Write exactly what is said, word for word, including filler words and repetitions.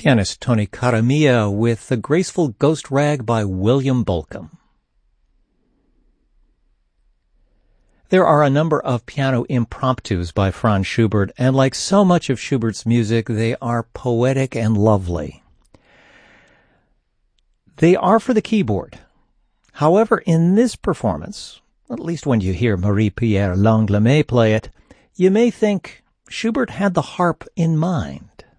Pianist Tony Caramia with The Graceful Ghost Rag by William Bolcom. There are a number of piano impromptus by Franz Schubert, and like so much of Schubert's music, they are poetic and lovely. They are for the keyboard. However, in this performance, at least when you hear Marie-Pierre Langlamet play it, you may think Schubert had the harp in mind.